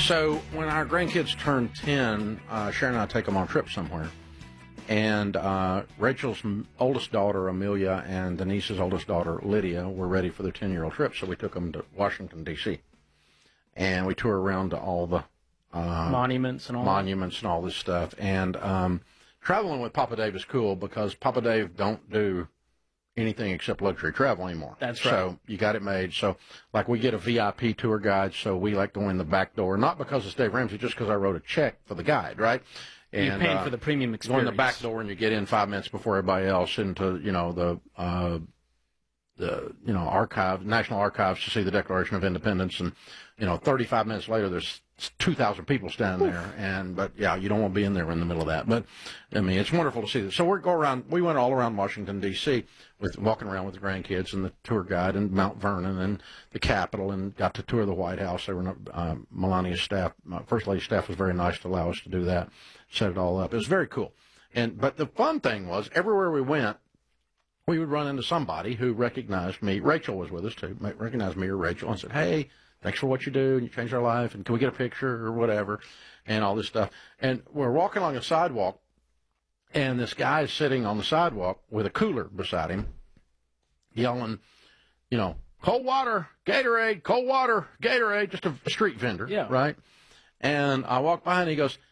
So when our grandkids turn 10, Sharon and I take them on a trip somewhere. And Rachel's oldest daughter, Amelia, and Denise's oldest daughter, Lydia, were ready for their 10-year-old trip. So we took them to Washington, D.C. And we toured around to all the monuments and all this stuff. And traveling with Papa Dave is cool because Papa Dave don't do anything except luxury travel anymore. That's right. So you got it made. So, like, we get a VIP tour guide, so we like going in the back door, not because it's Dave Ramsey, just because I wrote a check for the guide, right? And you paid for the premium experience. Go in the back door, and you get in 5 minutes before everybody else into, the archive, National Archives, to see the Declaration of Independence. And 35 minutes later, there's 2,000 people standing there. But yeah, you don't want to be in there in the middle of that. But I mean, it's wonderful to see this. So we went all around Washington D.C. walking around with the grandkids and the tour guide, and Mount Vernon and the Capitol, and got to tour the White House. They were Melania's staff, First Lady's staff was very nice to allow us to do that, set it all up. It was very cool. But the fun thing was, everywhere we went, we would run into somebody who recognized me. Rachel was with us, too. Recognized me or Rachel and said, "Hey, thanks for what you do, and you changed our life, and can we get a picture," or whatever, and all this stuff. And we're walking along a sidewalk, and this guy is sitting on the sidewalk with a cooler beside him, yelling, "Cold water, Gatorade, cold water, Gatorade," just a street vendor, right? And I walked by, and he goes,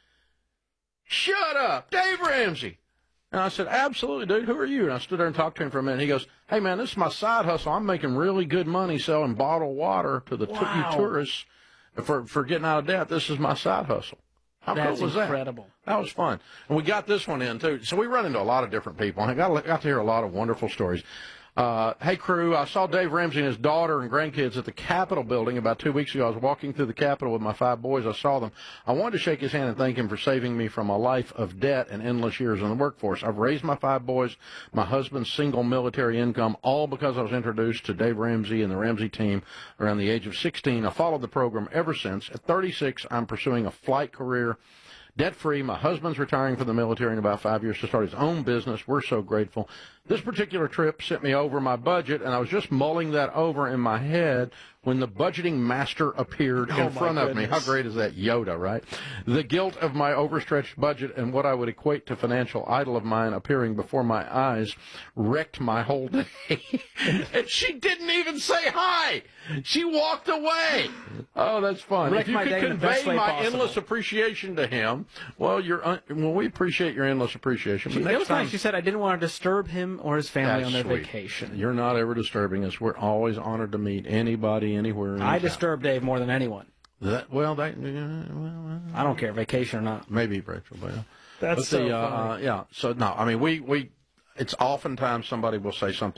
"Shut up, Dave Ramsey." And I said, "Absolutely, dude. Who are you?" And I stood there and talked to him for a minute. He goes, "Hey, man, this is my side hustle. I'm making really good money selling bottled water to the you tourists for getting out of debt. This is my side hustle." How cool was that? That's incredible. That was fun. And we got this one in, too. So we run into a lot of different people, and I got to hear a lot of wonderful stories. "Hey, crew, I saw Dave Ramsey and his daughter and grandkids at the Capitol building about 2 weeks ago. I was walking through the Capitol with my 5 boys. I saw them. I wanted to shake his hand and thank him for saving me from a life of debt and endless years in the workforce. I've raised my 5 boys, my husband's single military income, all because I was introduced to Dave Ramsey and the Ramsey team around the age of 16. I followed the program ever since. At 36, I'm pursuing a flight career, debt-free. My husband's retiring from the military in about 5 years to start his own business. We're so grateful. This particular trip sent me over my budget, and I was just mulling that over in my head when the budgeting master appeared in front of me." How great is that? Yoda, right? "The guilt of my overstretched budget and what I would equate to financial idol of mine appearing before my eyes wrecked my whole day." And she didn't even say hi. She walked away. Oh, that's fun. Wrecked if you my could day in the best convey way my possible. endless appreciation to him, well, we appreciate your endless appreciation. But It next was time, nice. She said, "I didn't want to disturb him or his family on their sweet. vacation." You're not ever disturbing us. We're always honored to meet anybody, anywhere. I disturb Dave more than anyone. I don't care, vacation or not. Maybe Rachel, but That's so funny. So no, I mean, it's oftentimes somebody will say something